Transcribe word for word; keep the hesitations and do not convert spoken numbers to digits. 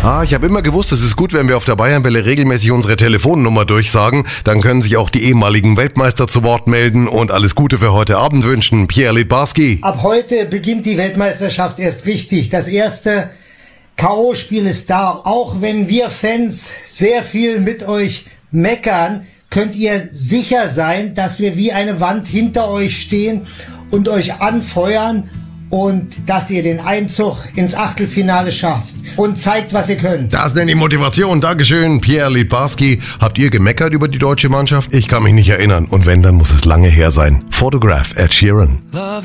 Ah, ich habe immer gewusst, es ist gut, wenn wir auf der Bayernwelle regelmäßig unsere Telefonnummer durchsagen. Dann können sich auch die ehemaligen Weltmeister zu Wort melden und alles Gute für heute Abend wünschen. Pierre Littbarski. Ab heute beginnt die Weltmeisterschaft erst richtig. Das erste K O-Spiel ist da. Auch wenn wir Fans sehr viel mit euch meckern, könnt ihr sicher sein, dass wir wie eine Wand hinter euch stehen und euch anfeuern und dass ihr den Einzug ins Achtelfinale schafft und zeigt, was ihr könnt. Das nennt die Motivation. Dankeschön, Pierre Littbarski. Habt ihr gemeckert über die deutsche Mannschaft? Ich kann mich nicht erinnern. Und wenn, dann muss es lange her sein. Photograph Ed Sheeran.